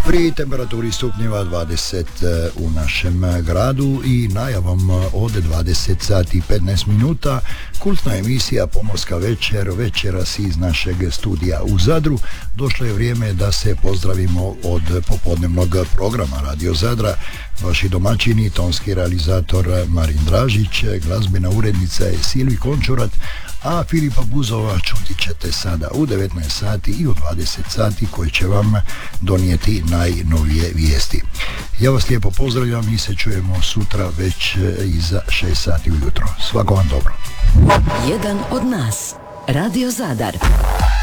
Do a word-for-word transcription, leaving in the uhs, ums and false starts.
Pri temperaturi stupnjeva dvadeset u našem gradu i najavom od dvadeset sati i petnaest minuta kultna emisija Pomorska večer večeras iz našeg studija u Zadru. Došlo je vrijeme da se pozdravimo od popodnevnog programa Radio Zadra. Vaši domaćini, tonski realizator Marin Dražić, glazbena urednica je Silvi Končurat, a Filipa Buzova čuti ćete sada u devetnaest sati i u dvadeset sati koji će vam donijeti najnovije vijesti. Ja vas lijepo pozdravljam i se čujemo sutra već iza šest sati ujutro. Svako vam dobro. Jedan od nas, Radio Zadar.